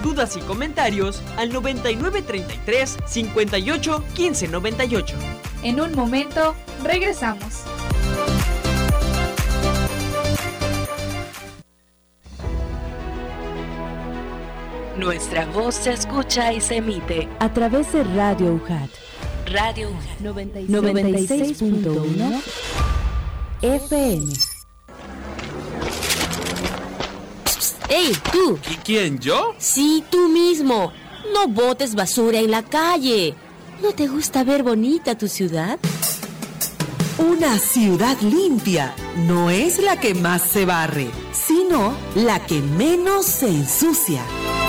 Dudas y comentarios al 9933 58 15 98. En un momento, regresamos. Nuestra voz se escucha y se emite a través de Radio UJAT. Radio UJAT 96.1 FM. ¡Ey, tú! ¿Quién, yo? Sí, tú mismo. No botes basura en la calle. ¿No te gusta ver bonita tu ciudad? Una ciudad limpia no es la que más se barre, sino la que menos se ensucia.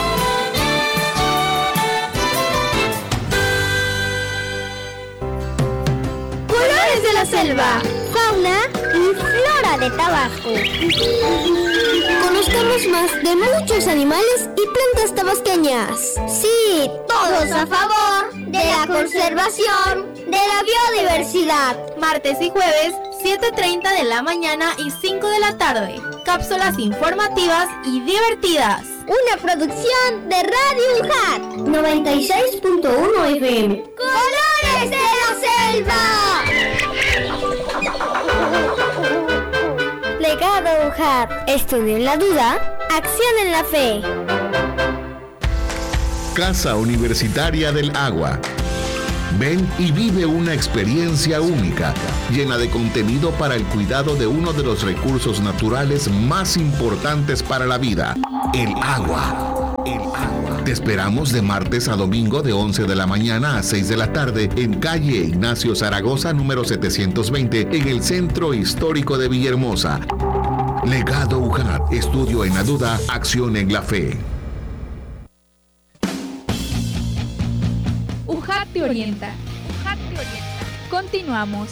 Colores de la selva, fauna y flora de Tabasco. Conozcamos más de muchos animales y plantas tabasqueñas. Sí, todos a favor de la conservación de la biodiversidad. Martes y jueves, 7:30 de la mañana y 5 de la tarde. Cápsulas informativas y divertidas. Una producción de Radio UJAT 96.1 FM. ¡Colores de la selva! Legado UJAT. Estudio en la duda, acción en la fe. Casa Universitaria del Agua. Ven y vive una experiencia única, llena de contenido para el cuidado de uno de los recursos naturales más importantes para la vida, el agua. El agua. Te esperamos de martes a domingo de 11 de la mañana a 6 de la tarde en calle Ignacio Zaragoza, número 720, en el Centro Histórico de Villahermosa. Legado UJAT, estudio en la duda, acción en la fe. UJAT te orienta. Continuamos.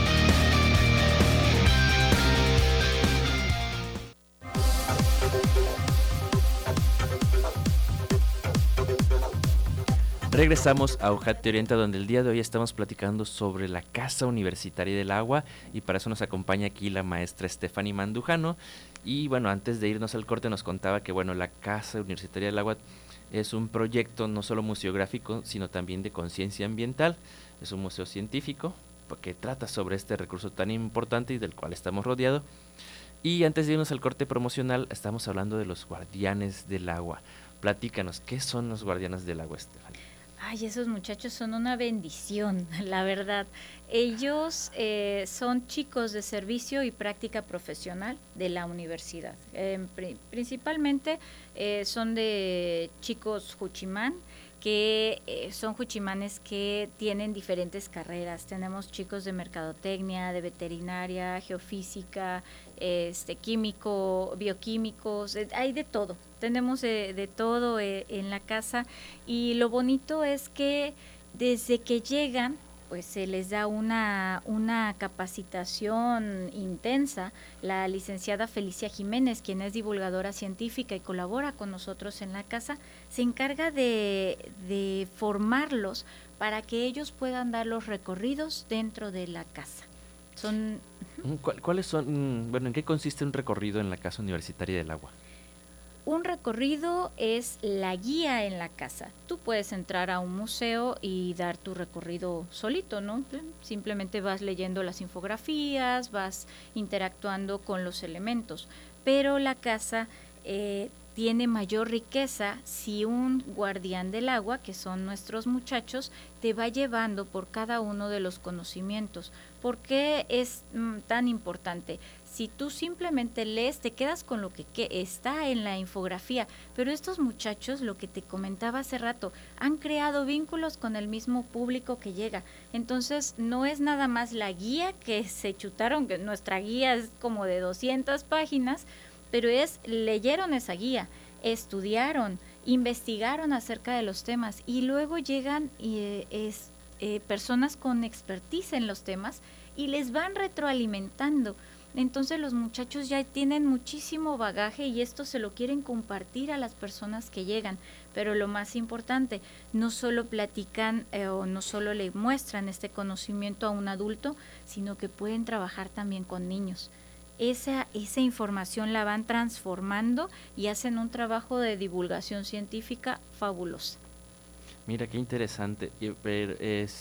Regresamos a UJAT Te Orienta, donde el día de hoy estamos platicando sobre la Casa Universitaria del Agua, y para eso nos acompaña aquí la maestra Stephanie Mandujano. Y bueno, antes de irnos al corte nos contaba que bueno, la Casa Universitaria del Agua es un proyecto no solo museográfico, sino también de conciencia ambiental. Es un museo científico que trata sobre este recurso tan importante y del cual estamos rodeados. Y antes de irnos al corte promocional, estamos hablando de los guardianes del agua. Platícanos, ¿qué son los guardianes del agua, Stephanie? Ay, esos muchachos son una bendición, la verdad. Ellos son chicos de servicio y práctica profesional de la universidad. Principalmente son de chicos juchimán, que son juchimanes que tienen diferentes carreras. Tenemos chicos de mercadotecnia, de veterinaria, geofísica, químico, bioquímicos, hay de todo. Tenemos de todo en la casa, y lo bonito es que desde que llegan pues se les da una capacitación intensa. La licenciada Felicia Jiménez, quien es divulgadora científica y colabora con nosotros en la casa, se encarga de formarlos para que ellos puedan dar los recorridos dentro de la casa. ¿Cuáles son, en qué consiste un recorrido en la Casa Universitaria del Agua? Un recorrido es la guía en la casa. Tú puedes entrar a un museo y dar tu recorrido solito, ¿no? Simplemente vas leyendo las infografías, vas interactuando con los elementos, pero la casa tiene mayor riqueza si un guardián del agua, que son nuestros muchachos, te va llevando por cada uno de los conocimientos. ¿Por qué es tan importante? Si tú simplemente lees, te quedas con lo que está en la infografía, pero estos muchachos, lo que te comentaba hace rato, han creado vínculos con el mismo público que llega. Entonces, no es nada más la guía que se chutaron, que nuestra guía es como de 200 páginas, pero leyeron esa guía, estudiaron, investigaron acerca de los temas, y luego llegan personas con expertise en los temas y les van retroalimentando. Entonces los muchachos ya tienen muchísimo bagaje y esto se lo quieren compartir a las personas que llegan, pero lo más importante, no solo platican o no solo le muestran este conocimiento a un adulto, sino que pueden trabajar también con niños. esa información la van transformando y hacen un trabajo de divulgación científica fabuloso. Mira, qué interesante. Pero,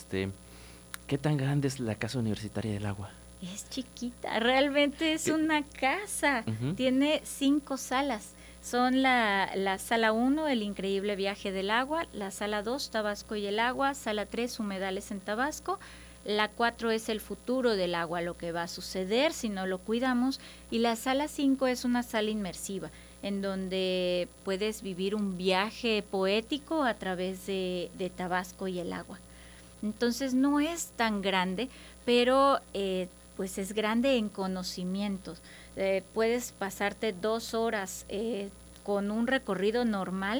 ¿qué tan grande es la Casa Universitaria del Agua? Es chiquita, realmente es una casa. Tiene 5 salas. Son la sala 1, el increíble viaje del agua, la sala 2, Tabasco y el agua, sala 3, humedales en Tabasco, la 4 es el futuro del agua, lo que va a suceder si no lo cuidamos, y la sala 5 es una sala inmersiva, en donde puedes vivir un viaje poético a través de Tabasco y el agua. Entonces no es tan grande, pero pues es grande en conocimientos. Puedes pasarte 2 horas con un recorrido normal,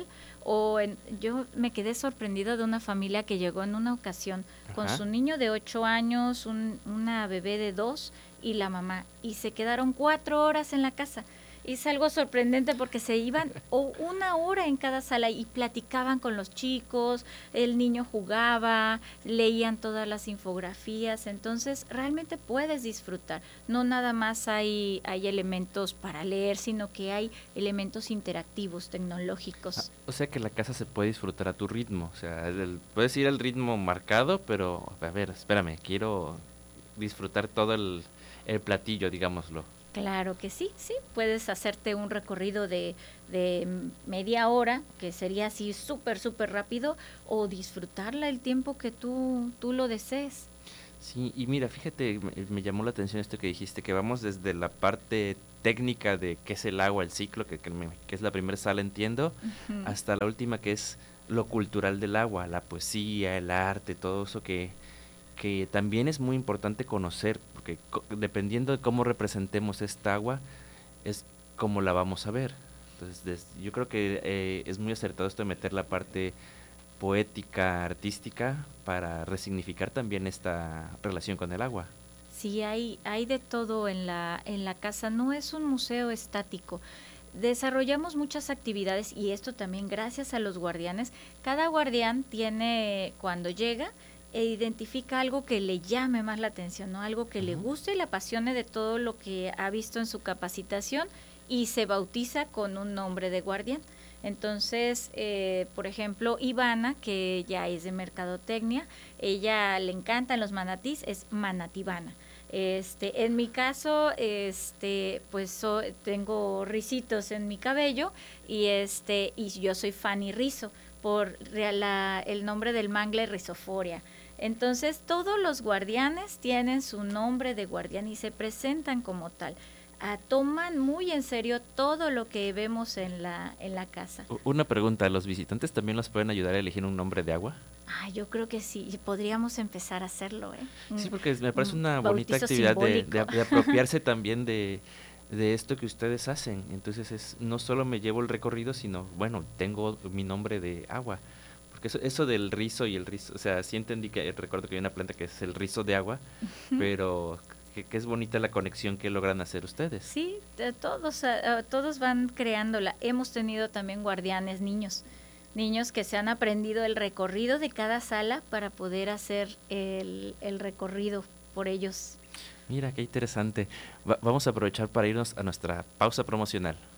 yo me quedé sorprendida de una familia que llegó en una ocasión con su niño de 8 años, una bebé de 2 y la mamá, y se quedaron 4 horas en la casa. Es algo sorprendente porque se iban 1 hora en cada sala y platicaban con los chicos, el niño jugaba, leían todas las infografías, entonces realmente puedes disfrutar. No nada más hay elementos para leer, sino que hay elementos interactivos, tecnológicos. O sea que la casa se puede disfrutar a tu ritmo, o sea, puedes ir al ritmo marcado, pero a ver, espérame, quiero disfrutar todo el platillo, digámoslo. Claro que sí, puedes hacerte un recorrido de media hora, que sería así súper rápido, o disfrutarla el tiempo que tú lo desees. Sí, y mira, fíjate, me llamó la atención esto que dijiste, que vamos desde la parte técnica de qué es el agua, el ciclo, que es la primera sala, entiendo, hasta la última, que es lo cultural del agua, la poesía, el arte, todo eso que también es muy importante conocer, porque dependiendo de cómo representemos esta agua, es como la vamos a ver. Entonces, yo creo que es muy acertado esto de meter la parte poética, artística, para resignificar también esta relación con el agua. Sí, hay de todo en la casa, no es un museo estático. Desarrollamos muchas actividades y esto también gracias a los guardianes. Cada guardián tiene, cuando llega, identifica algo que le llame más la atención, ¿no? Algo que le guste y le apasione de todo lo que ha visto en su capacitación, y se bautiza con un nombre de guardián. Entonces, por ejemplo, Ivana, que ya es de mercadotecnia, ella le encantan los manatís, es Manatibana. En mi caso, pues tengo risitos en mi cabello y yo soy Fanny Rizo por el nombre del mangle Rizoforia. Entonces, todos los guardianes tienen su nombre de guardián y se presentan como tal. Toman muy en serio todo lo que vemos en la casa. Una pregunta, ¿los visitantes también los pueden ayudar a elegir un nombre de agua? Yo creo que sí, podríamos empezar a hacerlo, Sí, porque me parece una bonita actividad de apropiarse también de esto que ustedes hacen. Entonces no solo me llevo el recorrido, sino, bueno, tengo mi nombre de agua. Porque eso del rizo y el rizo, o sea, sí entendí que recuerdo que hay una planta que es el rizo de agua, pero que es bonita la conexión que logran hacer ustedes. Sí, todos van creándola. Hemos tenido también guardianes niños que se han aprendido el recorrido de cada sala para poder hacer el recorrido por ellos. Mira, qué interesante. Vamos a aprovechar para irnos a nuestra pausa promocional.